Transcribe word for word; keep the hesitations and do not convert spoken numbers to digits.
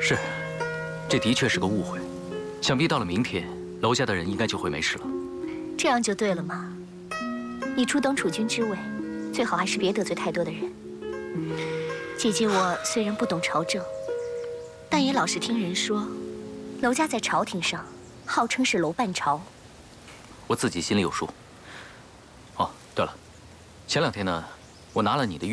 是，这的确是个误会。想必到了明天，楼家的人应该就会没事了。 这样就对了嘛。你初登储君之位，最好还是别得罪太多的人。姐姐我虽然不懂朝政，但也老是听人说，楼家在朝廷上号称是楼半朝。 我自己心里有数。哦，对了，前两天呢，我拿了你的